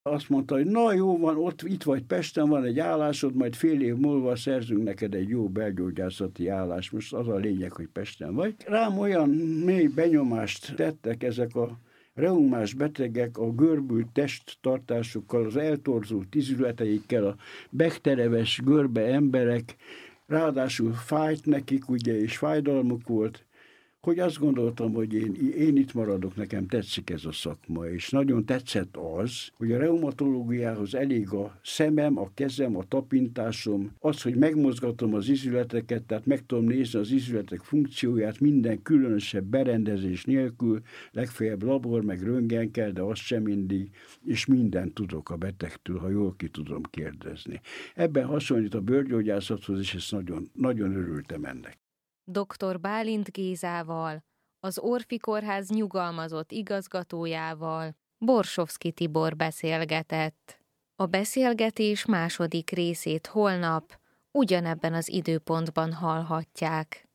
Azt mondta, hogy na jó van, itt vagy Pesten, van egy állásod, majd fél év múlva szerzünk neked egy jó belgyógyászati állást. Most az a lényeg, hogy Pesten vagy. Rám olyan mély benyomást tettek ezek a reumás betegek a görbült testtartásukkal, az eltorzult izületeikkel, a bektereves görbe emberek, ráadásul fájt nekik, ugye, és fájdalmuk volt, hogy azt gondoltam, hogy én itt maradok, nekem tetszik ez a szakma, és nagyon tetszett az, hogy a reumatológiához elég a szemem, a kezem, a tapintásom, az, hogy megmozgatom az izületeket, tehát meg tudom nézni az izületek funkcióját minden különösebb berendezés nélkül, legfeljebb labor, meg röntgen kell, de az sem mindig, és mindent tudok a betegtől, ha jól ki tudom kérdezni. Ebben hasonlít a bőrgyógyászathoz, és ezt nagyon, nagyon örültem ennek. Dr. Bálint Gézával, az Orfi Kórház nyugalmazott igazgatójával Borsovszky Tibor beszélgetett. A beszélgetés második részét holnap ugyanebben az időpontban hallhatják.